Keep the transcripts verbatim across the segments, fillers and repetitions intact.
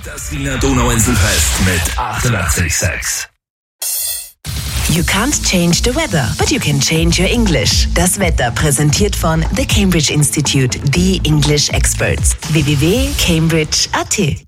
Das Wiener Donauinselfest mit achtundachtzig Komma sechs. You can't change the weather, but you can change your English. Das Wetter präsentiert von The Cambridge Institute, the English Experts. w w w punkt cambridge punkt a t.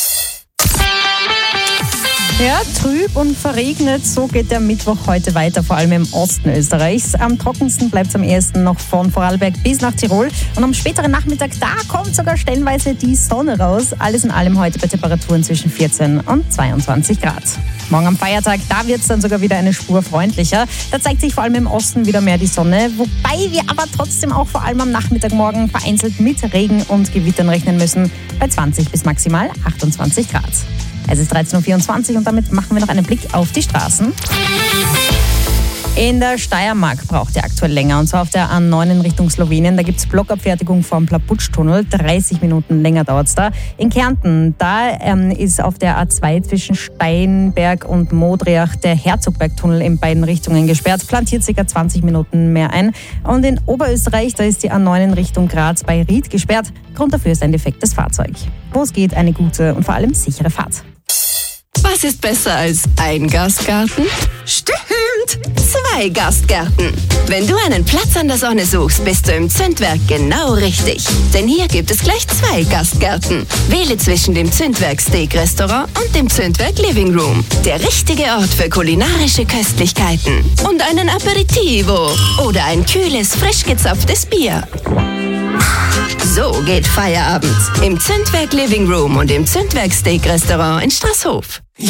Ja, trüb und verregnet, so geht der Mittwoch heute weiter, vor allem im Osten Österreichs. Am trockensten bleibt es am ehesten noch von Vorarlberg bis nach Tirol. Und am späteren Nachmittag, da kommt sogar stellenweise die Sonne raus. Alles in allem heute bei Temperaturen zwischen vierzehn und zweiundzwanzig Grad. Morgen am Feiertag, da wird es dann sogar wieder eine Spur freundlicher. Da zeigt sich vor allem im Osten wieder mehr die Sonne, wobei wir aber trotzdem auch vor allem am Nachmittagmorgen vereinzelt mit Regen und Gewittern rechnen müssen, bei zwanzig bis maximal achtundzwanzig Grad. Es ist dreizehn Uhr vierundzwanzig und damit machen wir noch einen Blick auf die Straßen. In der Steiermark braucht ihr aktuell länger, und zwar auf der A neun in Richtung Slowenien. Da gibt es Blockabfertigung vom Plaputsch-Tunnel. dreißig Minuten länger dauert es da. In Kärnten, da ähm, ist auf der A zwei zwischen Steinberg und Modriach der Herzogberg-Tunnel in beiden Richtungen gesperrt. Plantiert ca. zwanzig Minuten mehr ein. Und in Oberösterreich, da ist die A neun in Richtung Graz bei Ried gesperrt. Grund dafür ist ein defektes Fahrzeug. Wo es geht, eine gute und vor allem sichere Fahrt. Was ist besser als ein Gastgarten? Stimmt! Zwei Gastgärten. Wenn du einen Platz an der Sonne suchst, bist du im Zündwerk genau richtig. Denn hier gibt es gleich zwei Gastgärten. Wähle zwischen dem Zündwerk Steak Restaurant und dem Zündwerk Living Room. Der richtige Ort für kulinarische Köstlichkeiten. Und einen Aperitivo. Oder ein kühles, frisch gezapftes Bier. So geht Feierabend. Im Zündwerk Living Room und im Zündwerk Steak Restaurant in Straßhof.